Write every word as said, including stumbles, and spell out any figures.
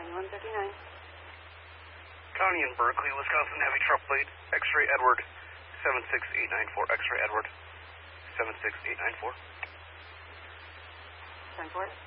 one thirty-nine. County in Berkeley, Wisconsin, heavy truck plate, X-ray Edward, seven six eight nine four, X-ray Edward, seven six eight nine four. ten four.